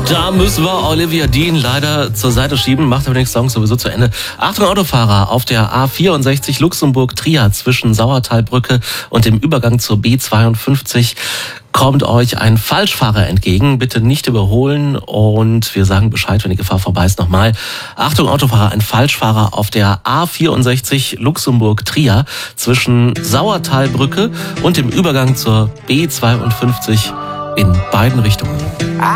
Da müssen wir Olivia Dean leider zur Seite schieben, macht aber den Song sowieso zu Ende. Achtung Autofahrer, auf der A64 Luxemburg-Trier zwischen Sauertalbrücke und dem Übergang zur B52 kommt euch ein Falschfahrer entgegen. Bitte nicht überholen und wir sagen Bescheid, wenn die Gefahr vorbei ist. Nochmal, Achtung Autofahrer, ein Falschfahrer auf der A64 Luxemburg-Trier zwischen Sauertalbrücke und dem Übergang zur B52 in beiden Richtungen.